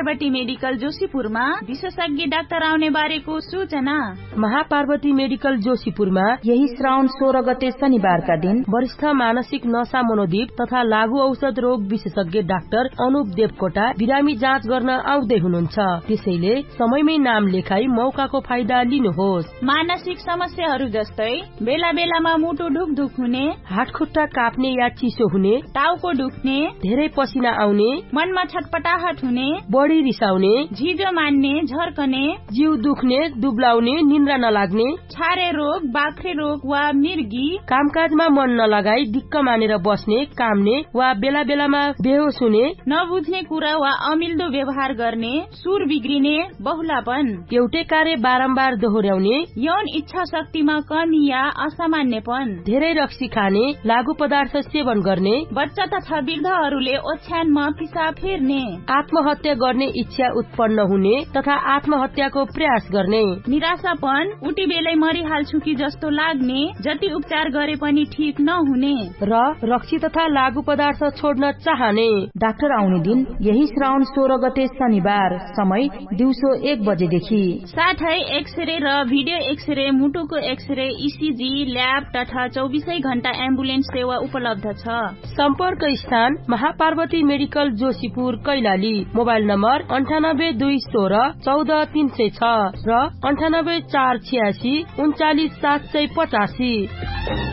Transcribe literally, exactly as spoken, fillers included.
Mahaparvati medical जोशीपुरमा विशेषज्ञ doctor आउने बारेको सूचना। महापार्वती मेडिकल जोशीपुरमा यही श्रावण सोह्र गते शनिबारका दिन वरिष्ठ मानसिक नशा मनोदीप तथा लागू औषध रोग विशेषज्ञ डाक्टर अनुप देवकोटा बिरामी जाँच गर्न आउँदै हुनुहुन्छ। त्यसैले समयमै नाम लेखाई मौकाको फाइदा लिनुहोस्। मानसिक समस्याहरू जस्तै बेला बेलामा मुटु ढुकढुक हुने, हातखुट्टा काप्ने या चिसो हुने, टाउको दुख्ने, धेरै पसिना आउने, मनमा छटपटाहट हुने, बढी रिसाउने, झिजो मान्ने, झर्कने, जिउ दुख्ने, दुब्लाउने, निन्द्रा नलाग्ने, छारे रोग, बाख्रे रोग वा मिर्गी, कामकाजमा मन नलगाई दिक्क मानेर बस्ने, काम्ने वा बेला बेलामा बेहोस हुने, नबुझ्ने कुरा वा अमिल्दो व्यवहार गर्ने, सुर बिग्रिने, बहुलापन, एउटै कार्य बारम्बार दोहोर्याउने, यौन इच्छा शक्तिमा कमी या असामान्यपन, धेरै रक्सी खाने, लागू पदार्थ सेवन गर्ने, बच्चा तथा वृद्धहरूले ओछ्यानमा पिसाब फेर्ने, आत्महत्या गर्ने इच्छा उत्पन्न हुने तथा आत्महत्याको प्रयास गर्ने, निराशापन, उटी बेलै मरिहाल्छु कि जस्तो लाग्ने, जति उपचार गरे पनि ठीक नहुने र रक्सी तथा लागू पदार्थ छोड्न चाहने। डाक्टर आउने दिन यही श्रावण सोह्र गते शनिबार, समय दिउँसो एक बजेदेखि। साथै एक्सरे र भिडियो एक्सरे, मुटुको एक्सरे, इसिजी, ल्याब तथा चौबिसै घण्टा एम्बुलेन्स सेवा उपलब्ध छ। सम्पर्क स्थान Mahaparvati medical Joshipur Kailali. Mobile number अन्ठानब्बे दुई सोह्र चौध तीन सय छ र अन्ठानब्बे चार छ्यासी उन्चालिस सात सय पचासी।